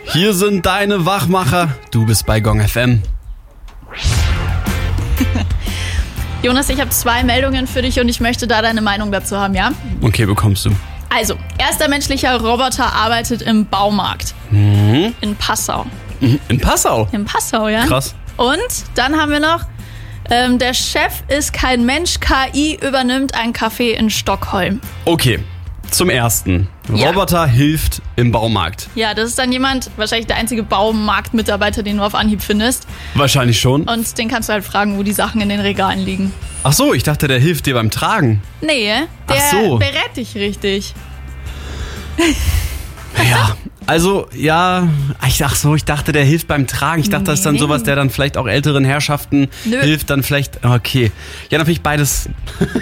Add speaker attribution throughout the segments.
Speaker 1: Hier sind deine Wachmacher. Du bist bei Gong FM.
Speaker 2: Jonas, ich habe 2 Meldungen für dich und ich möchte da deine Meinung dazu haben, ja?
Speaker 1: Okay, bekommst du.
Speaker 2: Also, erster menschlicher Roboter arbeitet im Baumarkt. In Passau.
Speaker 1: In Passau?
Speaker 2: In Passau, ja.
Speaker 1: Krass.
Speaker 2: Und dann haben wir noch, der Chef ist kein Mensch, KI übernimmt ein Café in Stockholm.
Speaker 1: Okay, zum ersten.
Speaker 2: Ja.
Speaker 1: Roboter hilft im Baumarkt.
Speaker 2: Ja, das ist dann jemand, wahrscheinlich der einzige Baumarktmitarbeiter, den du auf Anhieb findest.
Speaker 1: Wahrscheinlich schon.
Speaker 2: Und den kannst du halt fragen, wo die Sachen in den Regalen liegen.
Speaker 1: Ach so, ich dachte, der hilft dir beim Tragen.
Speaker 2: Nee, der
Speaker 1: Ach so.
Speaker 2: berät dich richtig.
Speaker 1: Ja, also, ja, ich dachte, der hilft beim Tragen. Ich dachte, das ist dann sowas, der dann vielleicht auch älteren Herrschaften hilft, dann vielleicht, okay. Ja, dann finde ich beides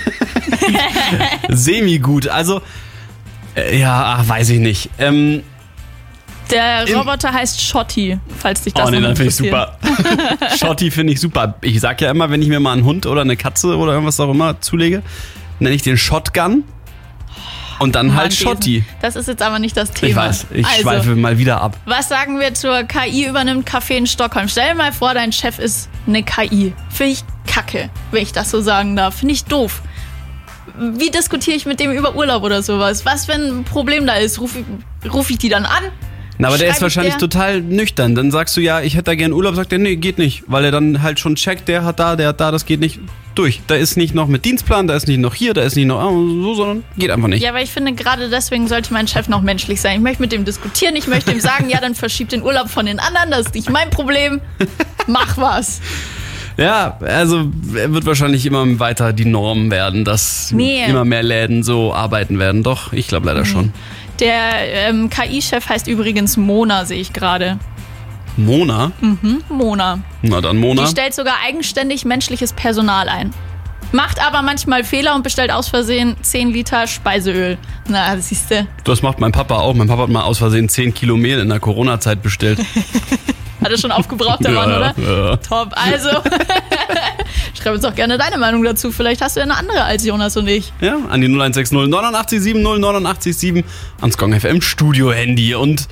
Speaker 1: semi-gut. Also, weiß ich nicht.
Speaker 2: Der Roboter heißt Schotti, falls dich das
Speaker 1: dann finde ich
Speaker 2: interessiert.
Speaker 1: super. Schotti finde ich super. Ich sag ja immer, wenn ich mir mal einen Hund oder eine Katze oder irgendwas auch immer zulege, nenne ich den Shotgun. Und dann halt Schotti.
Speaker 2: Das ist jetzt aber nicht das Thema.
Speaker 1: Ich weiß, ich schweife mal wieder ab.
Speaker 2: Was sagen wir zur KI übernimmt Café in Stockholm? Stell dir mal vor, dein Chef ist eine KI. Finde ich kacke, wenn ich das so sagen darf. Finde ich doof. Wie diskutiere ich mit dem über Urlaub oder sowas? Was, wenn ein Problem da ist? Ruf ich die dann an?
Speaker 1: Na, aber der ist wahrscheinlich total nüchtern. Dann sagst du, ja, ich hätte da gerne Urlaub. Sagt er, nee, geht nicht. Weil er dann halt schon checkt, der hat da, das geht nicht durch. Da ist nicht noch mit Dienstplan, da ist nicht noch hier, da ist nicht noch so, sondern geht einfach nicht.
Speaker 2: Ja, aber ich finde, gerade deswegen sollte mein Chef noch menschlich sein. Ich möchte mit dem diskutieren, ich möchte ihm sagen, ja, dann verschieb den Urlaub von den anderen, das ist nicht mein Problem. Mach was.
Speaker 1: Ja, also wird wahrscheinlich immer weiter die Norm werden, dass immer mehr Läden so arbeiten werden. Doch, ich glaube leider schon.
Speaker 2: Der KI-Chef heißt übrigens Mona, sehe ich gerade.
Speaker 1: Mona?
Speaker 2: Mona.
Speaker 1: Na dann Mona.
Speaker 2: Die stellt sogar eigenständig menschliches Personal ein. Macht aber manchmal Fehler und bestellt aus Versehen 10 Liter Speiseöl. Na, das siehst du.
Speaker 1: Das macht mein Papa auch. Mein Papa hat mal aus Versehen 10 Kilo Mehl in der Corona-Zeit bestellt.
Speaker 2: Hat er schon aufgebraucht, der Mann, oder?
Speaker 1: Ja.
Speaker 2: Top, also schreib uns doch gerne deine Meinung dazu. Vielleicht hast du ja eine andere als Jonas und ich.
Speaker 1: Ja, an die 0160 89 089 7 ans Gong FM Studio-Handy. Und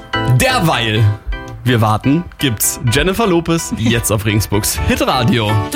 Speaker 1: derweil wir warten, gibt's Jennifer Lopez jetzt auf Regensburgs Hitradio.